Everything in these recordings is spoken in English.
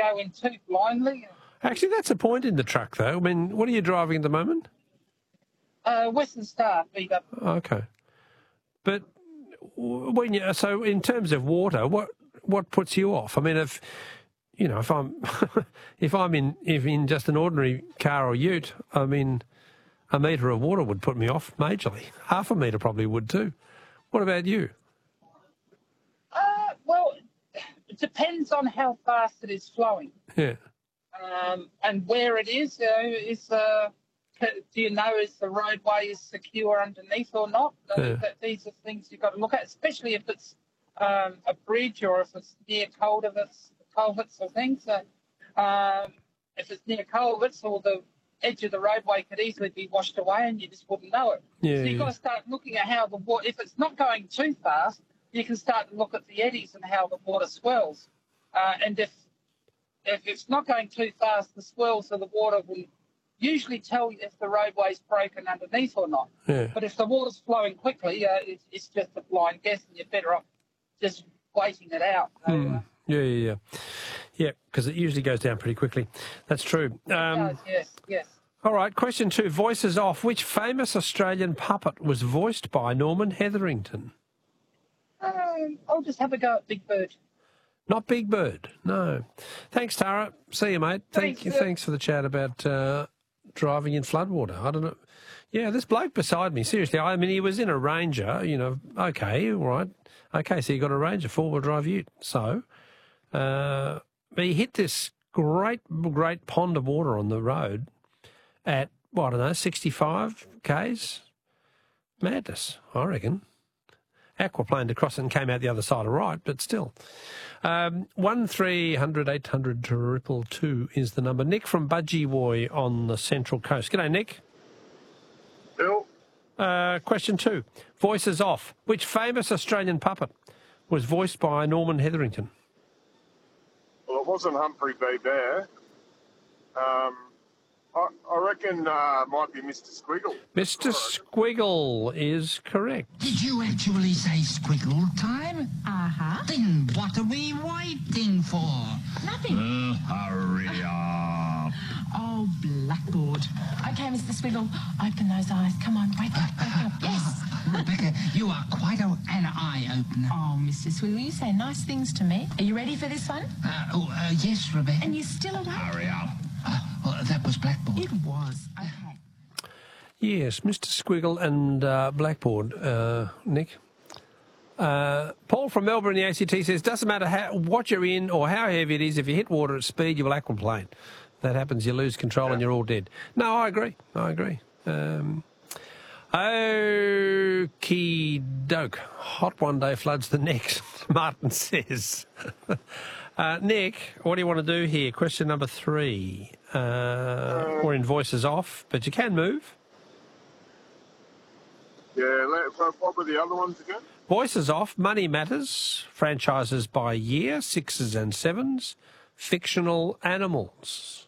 go in too blindly. Actually, that's a point in the truck, though. I mean, what are you driving at the moment? Western Star, VW. Okay. But so in terms of water, what puts you off? I mean, if I'm if I'm in just an ordinary car or ute, I mean, a metre of water would put me off majorly. Half a metre probably would too. What about you? Well, it depends on how fast it is flowing. Yeah. And where it is. Do you know is the roadway is secure underneath or not? Yeah. These are things you've got to look at, especially if it's a bridge or if it's near culverts or things. If it's near culverts or the edge of the roadway could easily be washed away and you just wouldn't know it. Yeah, so you've got to start looking at how the water, if it's not going too fast, you can start to look at the eddies and how the water swells. And if it's not going too fast, the swells of the water will usually tell you if the roadway's broken underneath or not. Yeah. But if the water's flowing quickly, it's just a blind guess and you're better off just waiting it out. Yeah, because it usually goes down pretty quickly. That's true. It does, yes. All right, question 2. Voices off. Which famous Australian puppet was voiced by Norman Hetherington? I'll just have a go at Big Bird. Not Big Bird, no. Thanks, Tara. See you, mate. Thanks for the chat about driving in floodwater. I don't know. Yeah, this bloke beside me, seriously, I mean, he was in a Ranger, okay, all right. Okay, so you got a Ranger, four-wheel drive ute. So, but he hit this great pond of water on the road at, 65 Ks? Madness, I reckon. Aquaplaned across it and came out the other side, all right, but still. 1300 800 222 is the number. Nick from Budgewoi on the Central Coast. G'day, Nick. Bill. Question 2. Voices off. Which famous Australian puppet was voiced by Norman Hetherington? Well, it wasn't Humphrey B. Bear. I reckon it might be Mr. Squiggle. Mr. Squiggle is correct. Did you actually say squiggle time? Uh-huh. Then what are we waiting for? Nothing. Hurry up. Oh, blackboard. Okay, Mr. Squiggle, open those eyes. Come on, wake up. Yes. Rebecca, you are quite an eye-opener. Oh, Mr. Squiggle, you say nice things to me. Are you ready for this one? Yes, Rebecca. And you're still awake? Hurry up. That was blackboard. It was. Okay. Yes, Mr. Squiggle and Blackboard, Nick. Paul from Melbourne, the ACT, says, doesn't matter what you're in or how heavy it is, if you hit water at speed, you will aquaplane. That happens, you lose control and you're all dead. No, I agree. Okie doke. Hot one day floods the next, Martin says. Nick, what do you want to do here? Question number 3. We're in voices off, but you can move. Yeah, what were the other ones again? Voices off, money matters, franchises by year, 6s and 7s, fictional animals.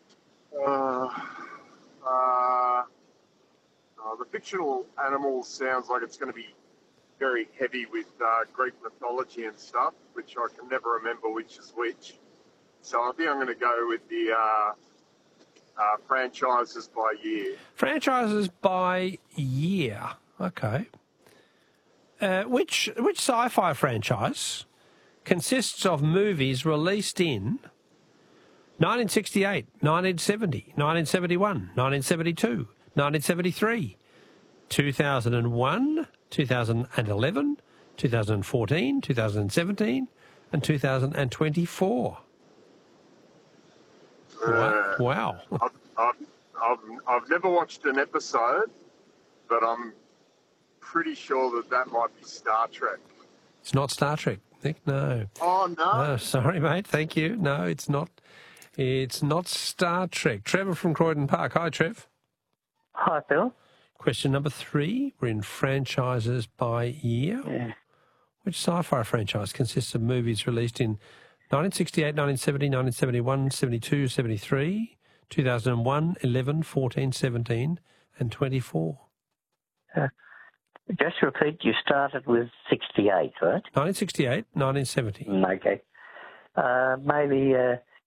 The fictional animals sounds like it's going to be very heavy with Greek mythology and stuff, which I can never remember which is which. So I think I'm going to go with the franchises by year. Franchises by year. Okay. Which sci-fi franchise consists of movies released in 1968, 1970, 1971, 1972, 1973, 2001, 2011, 2014, 2017, and 2024. Wow. I've never watched an episode, but I'm pretty sure that might be Star Trek. It's not Star Trek, Nick, no. Oh, no. No, sorry, mate, thank you. No, it's not. It's not Star Trek. Trevor from Croydon Park. Hi, Trev. Hi, Phil. Question number 3. We're in franchises by year. Yeah. Which sci-fi franchise consists of movies released in 1968, 1970, 1971, 72, 73, 2001, 11, 14, 17, and 24? Just repeat, you started with 68, right? 1968, 1970. Okay. Maybe